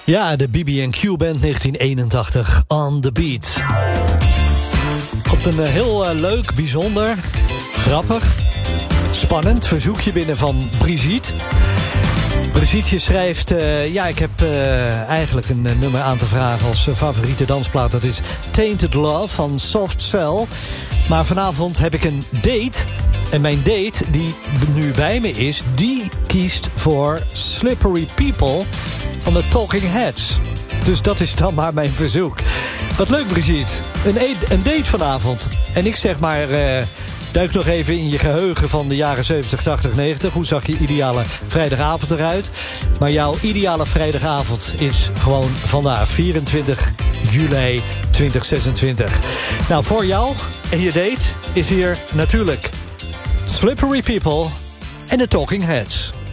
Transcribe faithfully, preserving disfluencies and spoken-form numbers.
Ja, de B B en Q Band negentien eenentachtig, On The Beat. Komt een heel uh, leuk, bijzonder, grappig, spannend verzoekje binnen van Brigitte. Brigitte schrijft, uh, ja, ik heb uh, eigenlijk een uh, nummer aan te vragen als uh, favoriete dansplaat. Dat is Tainted Love van Soft Cell. Maar vanavond heb ik een date. En mijn date, die nu bij me is, die kiest voor Slippery People van de Talking Heads. Dus dat is dan maar mijn verzoek. Wat leuk, Brigitte. Een, e- een date vanavond. En ik zeg maar, uh, duik nog even in je geheugen van de jaren zeventig, tachtig, negentig. Hoe zag je ideale vrijdagavond eruit? Maar jouw ideale vrijdagavond is gewoon vandaag, vierentwintig juli tweeduizend zesentwintig. Nou, voor jou en je date is hier natuurlijk Slippery People en de Talking Heads.